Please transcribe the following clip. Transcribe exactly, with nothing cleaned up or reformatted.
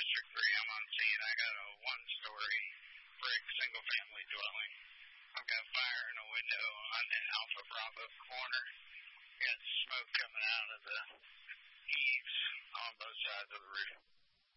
District three. I'm on scene. I got a one-story brick single-family dwelling. I've got fire in a window on the Alpha Bravo corner. Got smoke coming out of the eaves on both sides of the roof.